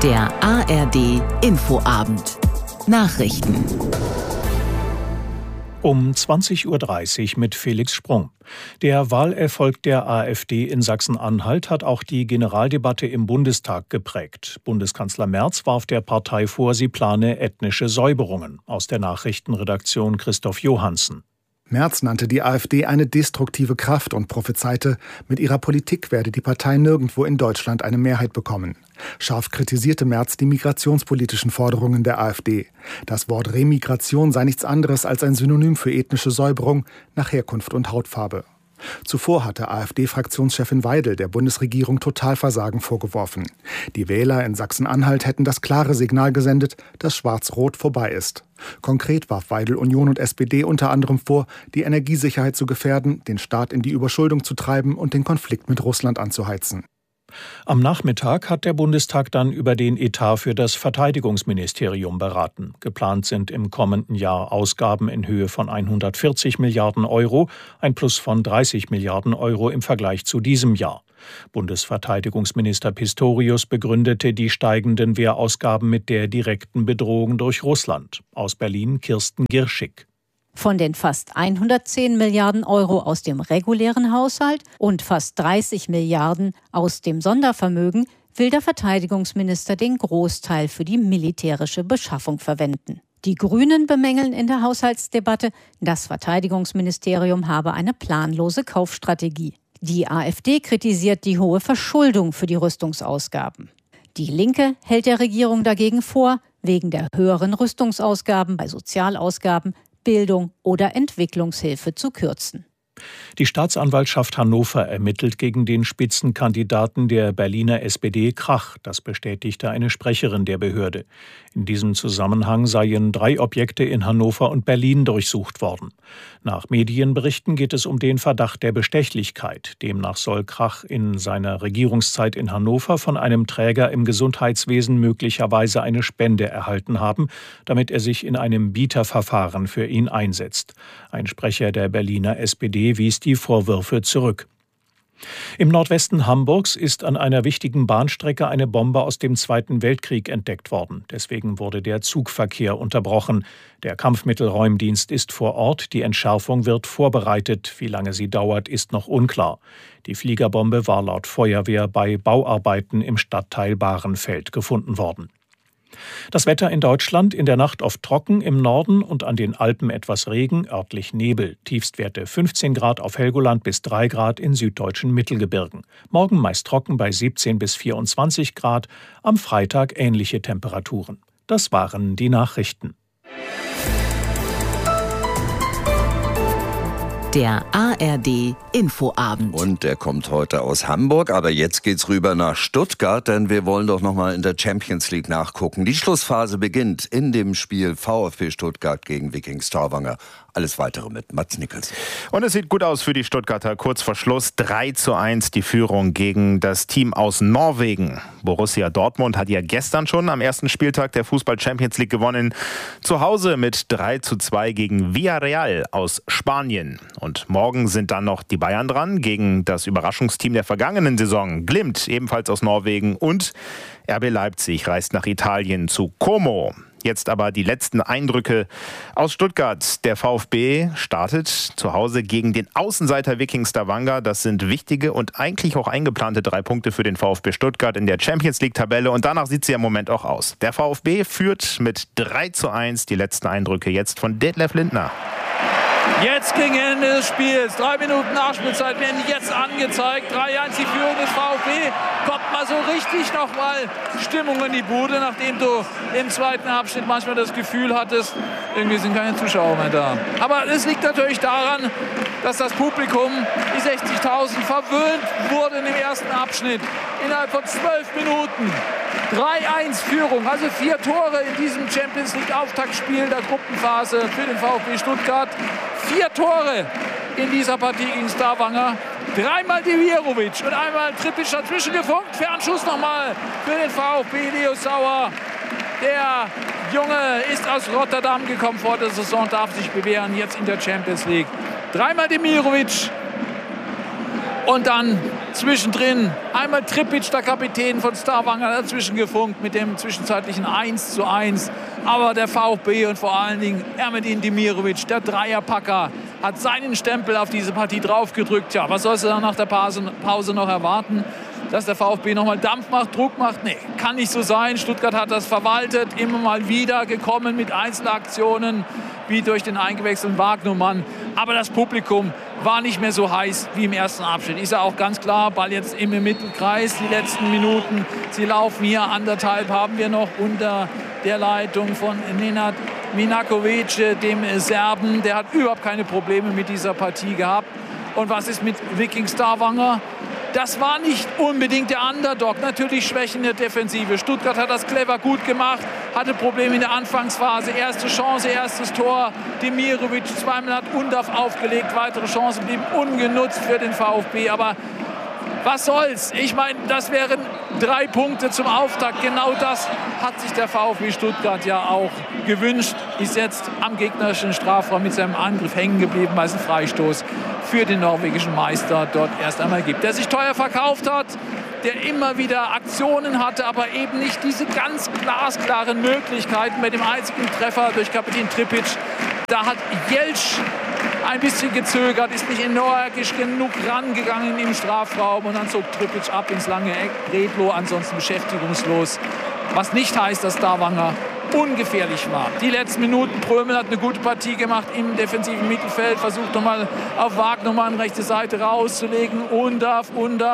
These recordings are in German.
Der ARD Infoabend. Nachrichten. Um 20:30 Uhr mit Felix Sprung. Der Wahlerfolg der AfD in Sachsen-Anhalt hat auch die Generaldebatte im Bundestag geprägt. Bundeskanzler Merz warf der Partei vor, sie plane ethnische Säuberungen. Aus der Nachrichtenredaktion Christoph Johansen. Merz nannte die AfD eine destruktive Kraft und prophezeite, mit ihrer Politik werde die Partei nirgendwo in Deutschland eine Mehrheit bekommen. Scharf kritisierte Merz die migrationspolitischen Forderungen der AfD. Das Wort Remigration sei nichts anderes als ein Synonym für ethnische Säuberung nach Herkunft und Hautfarbe. Zuvor hatte AfD-Fraktionschefin Weidel der Bundesregierung Totalversagen vorgeworfen. Die Wähler in Sachsen-Anhalt hätten das klare Signal gesendet, dass Schwarz-Rot vorbei ist. Konkret warf Weidel Union und SPD unter anderem vor, die Energiesicherheit zu gefährden, den Staat in die Überschuldung zu treiben und den Konflikt mit Russland anzuheizen. Am Nachmittag hat der Bundestag dann über den Etat für das Verteidigungsministerium beraten. Geplant sind im kommenden Jahr Ausgaben in Höhe von 140 Milliarden Euro, ein Plus von 30 Milliarden Euro im Vergleich zu diesem Jahr. Bundesverteidigungsminister Pistorius begründete die steigenden Wehrausgaben mit der direkten Bedrohung durch Russland. Aus Berlin Kirsten Girschig. Von den fast 110 Milliarden Euro aus dem regulären Haushalt und fast 30 Milliarden aus dem Sondervermögen will der Verteidigungsminister den Großteil für die militärische Beschaffung verwenden. Die Grünen bemängeln in der Haushaltsdebatte, das Verteidigungsministerium habe eine planlose Kaufstrategie. Die AfD kritisiert die hohe Verschuldung für die Rüstungsausgaben. Die Linke hält der Regierung dagegen vor, wegen der höheren Rüstungsausgaben bei Sozialausgaben Bildung oder Entwicklungshilfe zu kürzen. Die Staatsanwaltschaft Hannover ermittelt gegen den Spitzenkandidaten der Berliner SPD Krach. Das bestätigte eine Sprecherin der Behörde. In diesem Zusammenhang seien 3 Objekte in Hannover und Berlin durchsucht worden. Nach Medienberichten geht es um den Verdacht der Bestechlichkeit. Demnach soll Krach in seiner Regierungszeit in Hannover von einem Träger im Gesundheitswesen möglicherweise eine Spende erhalten haben, damit er sich in einem Bieterverfahren für ihn einsetzt. Ein Sprecher der Berliner SPD wies die Vorwürfe zurück. Im Nordwesten Hamburgs ist an einer wichtigen Bahnstrecke eine Bombe aus dem Zweiten Weltkrieg entdeckt worden. Deswegen wurde der Zugverkehr unterbrochen. Der Kampfmittelräumdienst ist vor Ort. Die Entschärfung wird vorbereitet. Wie lange sie dauert, ist noch unklar. Die Fliegerbombe war laut Feuerwehr bei Bauarbeiten im Stadtteil Bahrenfeld gefunden worden. Das Wetter in Deutschland: in der Nacht oft trocken, im Norden und an den Alpen etwas Regen, örtlich Nebel. Tiefstwerte 15 Grad auf Helgoland bis 3 Grad in süddeutschen Mittelgebirgen. Morgen meist trocken bei 17 bis 24 Grad, am Freitag ähnliche Temperaturen. Das waren die Nachrichten. Der ARD Infoabend. Und der kommt heute aus Hamburg, aber jetzt geht's rüber nach Stuttgart, denn wir wollen doch nochmal in der Champions League nachgucken. Die Schlussphase beginnt in dem Spiel VfB Stuttgart gegen Viking Stavanger. Alles Weitere mit Mats Nicholson. Und es sieht gut aus für die Stuttgarter. Kurz vor Schluss 3:1 die Führung gegen das Team aus Norwegen. Borussia Dortmund hat ja gestern schon am ersten Spieltag der Fußball-Champions League gewonnen. Zu Hause mit 3:2 gegen Villarreal aus Spanien. Und morgen sind dann noch die Bayern dran gegen das Überraschungsteam der vergangenen Saison, Glimt, ebenfalls aus Norwegen. Und RB Leipzig reist nach Italien zu Como. Jetzt aber die letzten Eindrücke aus Stuttgart. Der VfB startet zu Hause gegen den Außenseiter Viking Stavanger. Das sind wichtige und eigentlich auch eingeplante 3 Punkte für den VfB Stuttgart in der Champions-League-Tabelle. Und danach sieht sie im Moment auch aus. Der VfB führt mit 3:1. Die letzten Eindrücke jetzt von Detlef Lindner. Jetzt gegen Ende des Spiels. 3 Minuten Nachspielzeit werden jetzt angezeigt. 3:1 die Führung des VfB. Kommt mal so richtig nochmal Stimmung in die Bude, nachdem du im zweiten Abschnitt manchmal das Gefühl hattest, irgendwie sind keine Zuschauer mehr da. Aber es liegt natürlich daran, dass das Publikum, die 60.000, verwöhnt wurden im ersten Abschnitt. Innerhalb von 12 Minuten. 3:1 Führung, also 4 Tore in diesem Champions League Auftaktspiel der Gruppenphase für den VfB Stuttgart. 4 Tore in dieser Partie gegen Stavanger. 3-mal Demirovic und einmal Trippic dazwischen gefunkt. Fernschuss nochmal für den VfB, Leo Sauer. Der Junge ist aus Rotterdam gekommen vor der Saison, darf sich bewähren jetzt in der Champions League. 3-mal Demirovic und dann Zwischendrin einmal Tripic, der Kapitän von Stavanger, dazwischen gefunkt mit dem zwischenzeitlichen 1:1. Aber der VfB und vor allen Dingen Ermedin Demirovic, der Dreierpacker, hat seinen Stempel auf diese Partie draufgedrückt. Ja, was sollst du dann nach der Pause noch erwarten? Dass der VfB nochmal Dampf macht, Druck macht? Nee, kann nicht so sein. Stuttgart hat das verwaltet, immer mal wieder gekommen mit Einzelaktionen, wie durch den eingewechselten Wagnumann. Aber das Publikum war nicht mehr so heiß wie im ersten Abschnitt. Ist ja auch ganz klar, Ball jetzt im Mittelkreis, die letzten Minuten. Sie laufen hier, 1,5 haben wir noch unter der Leitung von Nenad Minakovic, dem Serben. Der hat überhaupt keine Probleme mit dieser Partie gehabt. Und was ist mit Viking Stavanger? Das war nicht unbedingt der Underdog. Natürlich Schwächen in der Defensive. Stuttgart hat das clever gut gemacht, hatte Probleme in der Anfangsphase. Erste Chance, erstes Tor. Demirovic zweimal hat Undav aufgelegt. Weitere Chancen blieben ungenutzt für den VfB. Aber was soll's? Ich meine, das wären 3 Punkte zum Auftakt. Genau das hat sich der VfB Stuttgart ja auch gewünscht. Ist jetzt am gegnerischen Strafraum mit seinem Angriff hängen geblieben, weil es einen Freistoß für den norwegischen Meister dort erst einmal gibt. Der sich teuer verkauft hat, der immer wieder Aktionen hatte, aber eben nicht diese ganz glasklaren Möglichkeiten. Bei dem einzigen Treffer durch Kapitän Tripic, da hat Jeltsch ein bisschen gezögert, ist nicht energisch genug rangegangen im Strafraum und dann zog Tripic ab ins lange Eck. Bredlow ansonsten beschäftigungslos, was nicht heißt, dass Stavanger ungefährlich war. Die letzten Minuten, Prömel hat eine gute Partie gemacht im defensiven Mittelfeld, versucht nochmal auf Wagnumann rechte Seite rauszulegen. Undav,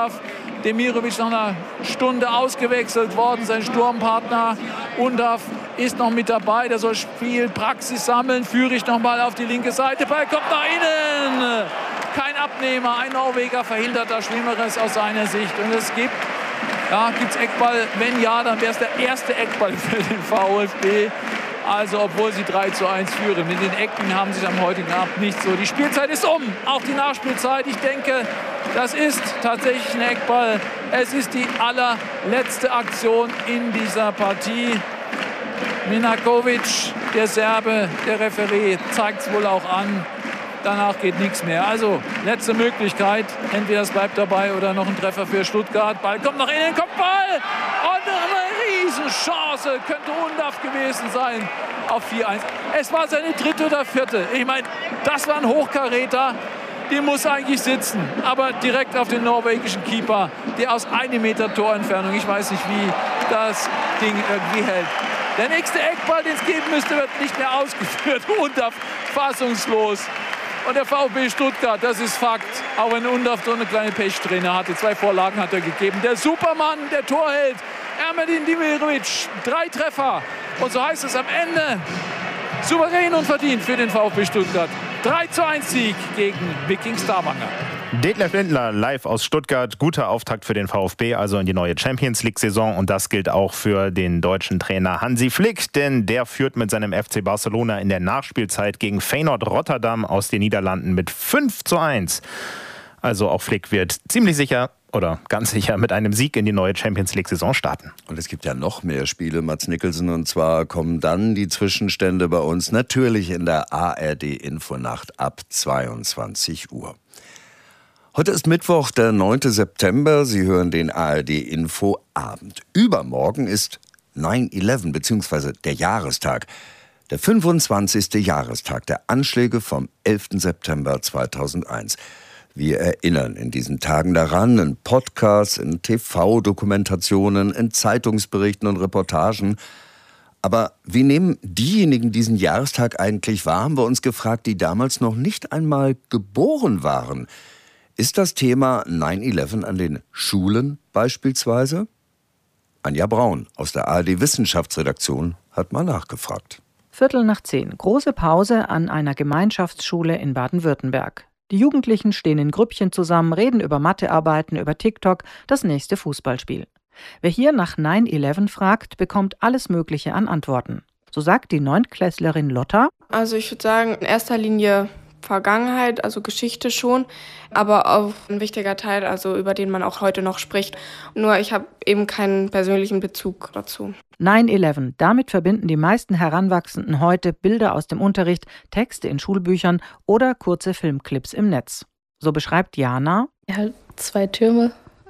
Demirovic nach einer Stunde ausgewechselt worden, sein Sturmpartner. Undav ist noch mit dabei, der soll Spielpraxis sammeln. Führig nochmal auf die linke Seite, Ball kommt nach innen. Kein Abnehmer, ein Norweger verhindert das Schlimmeres aus seiner Sicht. Und es gibt es Eckball? Wenn ja, dann wäre es der erste Eckball für den VfB. Also obwohl sie 3:1 führen. Mit den Ecken haben sie am heutigen Abend nicht so. Die Spielzeit ist um, auch die Nachspielzeit. Ich denke, das ist tatsächlich ein Eckball. Es ist die allerletzte Aktion in dieser Partie. Minakovic, der Serbe, der Referee, zeigt es wohl auch an. Danach geht nichts mehr. Also letzte Möglichkeit. Entweder es bleibt dabei oder noch ein Treffer für Stuttgart. Ball kommt nach innen, Kopfball! Und eine Riesenchance. Könnte Undav gewesen sein auf 4:1. Es war seine 3. oder 4. Ich meine, das war ein Hochkaräter. Die muss eigentlich sitzen. Aber direkt auf den norwegischen Keeper, der aus 1 Meter Torentfernung, ich weiß nicht wie, das Ding irgendwie hält. Der nächste Eckball, den es geben müsste, wird nicht mehr ausgeführt. Undav fassungslos. Und der VfB Stuttgart, das ist Fakt, auch wenn Undav so eine kleine Pechsträhne hatte. 2 Vorlagen hat er gegeben. Der Supermann, der Torheld, Ermedin Demirovic, 3 Treffer. Und so heißt es am Ende, souverän und verdient für den VfB Stuttgart. 3:1 Sieg gegen Viking Stavanger. Detlef Lindner live aus Stuttgart. Guter Auftakt für den VfB, also in die neue Champions-League-Saison. Und das gilt auch für den deutschen Trainer Hansi Flick, denn der führt mit seinem FC Barcelona in der Nachspielzeit gegen Feyenoord Rotterdam aus den Niederlanden mit 5:1. Also auch Flick wird ziemlich sicher oder ganz sicher mit einem Sieg in die neue Champions-League-Saison starten. Und es gibt ja noch mehr Spiele, Mats Nicholson, und zwar kommen dann die Zwischenstände bei uns natürlich in der ARD-Infonacht ab 22 Uhr. Heute ist Mittwoch, der 9. September. Sie hören den ARD-Info-Abend. Übermorgen ist 9/11 bzw. der Jahrestag. Der 25. Jahrestag der Anschläge vom 11. September 2001. Wir erinnern in diesen Tagen daran, in Podcasts, in TV-Dokumentationen, in Zeitungsberichten und Reportagen. Aber wie nehmen diejenigen diesen Jahrestag eigentlich wahr, haben wir uns gefragt, die damals noch nicht einmal geboren waren. Ist das Thema 9/11 an den Schulen beispielsweise? Anja Braun aus der ARD-Wissenschaftsredaktion hat mal nachgefragt. 9:15, große Pause an einer Gemeinschaftsschule in Baden-Württemberg. Die Jugendlichen stehen in Grüppchen zusammen, reden über Mathearbeiten, über TikTok, das nächste Fußballspiel. Wer hier nach 9/11 fragt, bekommt alles Mögliche an Antworten. So sagt die Neuntklässlerin Lotta. Also ich würde sagen, in erster Linie Vergangenheit, also Geschichte schon, aber auch ein wichtiger Teil, also über den man auch heute noch spricht. Nur ich habe eben keinen persönlichen Bezug dazu. 9/11, damit verbinden die meisten Heranwachsenden heute Bilder aus dem Unterricht, Texte in Schulbüchern oder kurze Filmclips im Netz. So beschreibt Jana. Ja, 2 Türme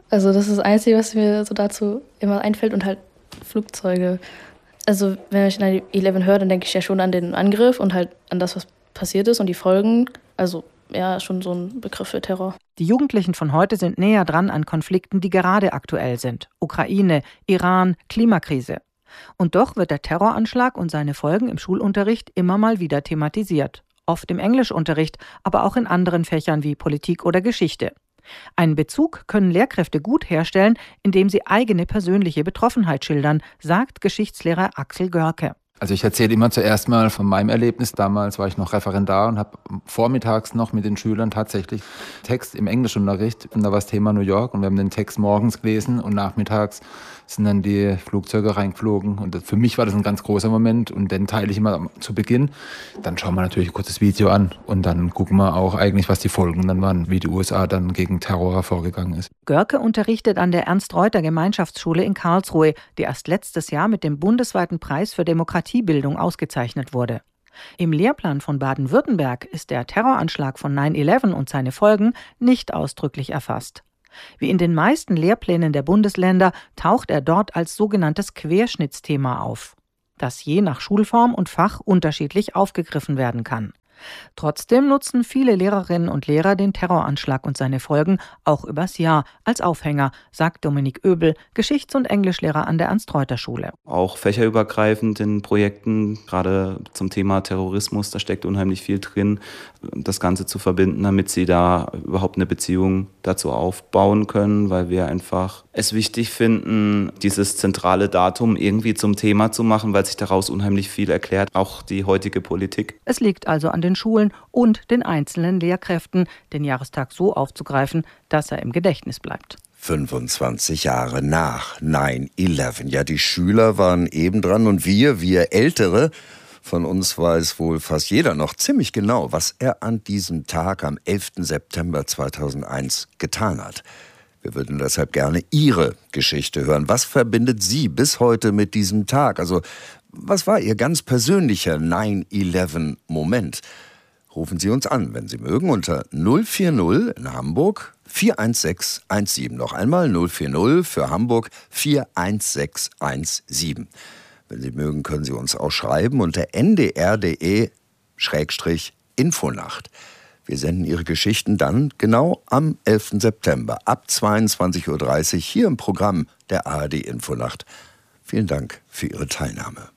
Also das ist das Einzige, was mir so dazu immer einfällt und halt Flugzeuge. Also wenn ich 9/11 höre, dann denke ich ja schon an den Angriff und halt an das, was passiert ist und die Folgen. Also ja, schon so ein Begriff für Terror. Die Jugendlichen von heute sind näher dran an Konflikten, die gerade aktuell sind. Ukraine, Iran, Klimakrise. Und doch wird der Terroranschlag und seine Folgen im Schulunterricht immer mal wieder thematisiert. Oft im Englischunterricht, aber auch in anderen Fächern wie Politik oder Geschichte. Einen Bezug können Lehrkräfte gut herstellen, indem sie eigene persönliche Betroffenheit schildern, sagt Geschichtslehrer Axel Görke. Also ich erzähle immer zuerst mal von meinem Erlebnis. Damals war ich noch Referendar und habe vormittags noch mit den Schülern tatsächlich Text im Englischunterricht. Und da war das Thema New York und wir haben den Text morgens gelesen und nachmittags sind dann die Flugzeuge reingeflogen. Und für mich war das ein ganz großer Moment und den teile ich immer zu Beginn. Dann schauen wir natürlich ein kurzes Video an und dann gucken wir auch eigentlich, was die Folgen dann waren, wie die USA dann gegen Terror vorgegangen ist. Görke unterrichtet an der Ernst-Reuter-Gemeinschaftsschule in Karlsruhe, die erst letztes Jahr mit dem bundesweiten Preis für Demokratiebildung ausgezeichnet wurde. Im Lehrplan von Baden-Württemberg ist der Terroranschlag von 9/11 und seine Folgen nicht ausdrücklich erfasst. Wie in den meisten Lehrplänen der Bundesländer taucht er dort als sogenanntes Querschnittsthema auf, das je nach Schulform und Fach unterschiedlich aufgegriffen werden kann. Trotzdem nutzen viele Lehrerinnen und Lehrer den Terroranschlag und seine Folgen auch übers Jahr als Aufhänger, sagt Dominik Oebel, Geschichts- und Englischlehrer an der Ernst-Reuter-Schule. Auch fächerübergreifend in Projekten, gerade zum Thema Terrorismus, da steckt unheimlich viel drin, das Ganze zu verbinden, damit sie da überhaupt eine Beziehung dazu aufbauen können, weil wir einfach es wichtig finden, dieses zentrale Datum irgendwie zum Thema zu machen, weil sich daraus unheimlich viel erklärt, auch die heutige Politik. Es liegt also an den Schulen und den einzelnen Lehrkräften, den Jahrestag so aufzugreifen, dass er im Gedächtnis bleibt. 25 Jahre nach 9/11. Ja, die Schüler waren eben dran und wir Ältere, von uns weiß wohl fast jeder noch ziemlich genau, was er an diesem Tag am 11. September 2001 getan hat. Wir würden deshalb gerne Ihre Geschichte hören. Was verbindet Sie bis heute mit diesem Tag? Also, was war Ihr ganz persönlicher 9/11-Moment? Rufen Sie uns an, wenn Sie mögen, unter 040 in Hamburg 41617. Noch einmal 040 für Hamburg 41617. Wenn Sie mögen, können Sie uns auch schreiben unter ndr.de/Infonacht. Wir senden Ihre Geschichten dann genau am 11. September ab 22.30 Uhr hier im Programm der ARD Infonacht. Vielen Dank für Ihre Teilnahme.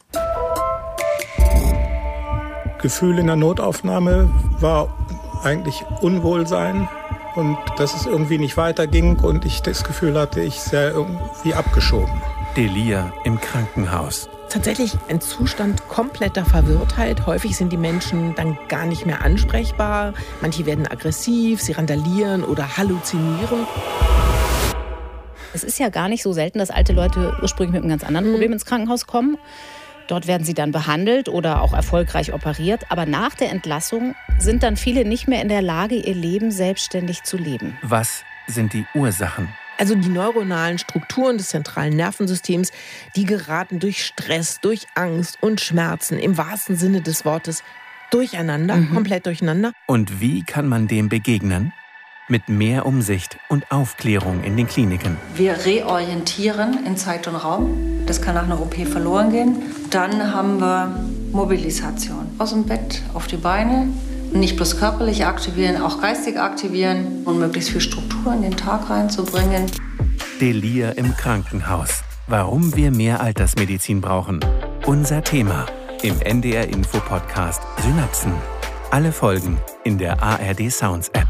Gefühl in der Notaufnahme war eigentlich Unwohlsein und dass es irgendwie nicht weiterging und ich das Gefühl hatte, ich sei irgendwie abgeschoben. Delir im Krankenhaus. Tatsächlich ein Zustand kompletter Verwirrtheit. Häufig sind die Menschen dann gar nicht mehr ansprechbar. Manche werden aggressiv, sie randalieren oder halluzinieren. Es ist ja gar nicht so selten, dass alte Leute ursprünglich mit einem ganz anderen Problem ins Krankenhaus kommen. Dort werden sie dann behandelt oder auch erfolgreich operiert. Aber nach der Entlassung sind dann viele nicht mehr in der Lage, ihr Leben selbstständig zu leben. Was sind die Ursachen? Also die neuronalen Strukturen des zentralen Nervensystems, die geraten durch Stress, durch Angst und Schmerzen im wahrsten Sinne des Wortes durcheinander, komplett durcheinander. Und wie kann man dem begegnen? Mit mehr Umsicht und Aufklärung in den Kliniken. Wir reorientieren in Zeit und Raum. Das kann nach einer OP verloren gehen. Dann haben wir Mobilisation. Aus dem Bett auf die Beine. Nicht bloß körperlich aktivieren, auch geistig aktivieren und möglichst viel Struktur in den Tag reinzubringen. Delir im Krankenhaus. Warum wir mehr Altersmedizin brauchen. Unser Thema im NDR Info Podcast Synapsen. Alle Folgen in der ARD Sounds App.